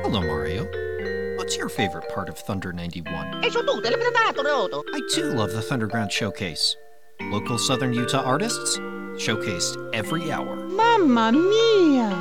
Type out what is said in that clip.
Hello, Mario. What's your favorite part of Thunder 91? E su tutte le prenotato, Roto. I too love the Thunderground Showcase. Local Southern Utah artists showcased every hour. Mamma mia!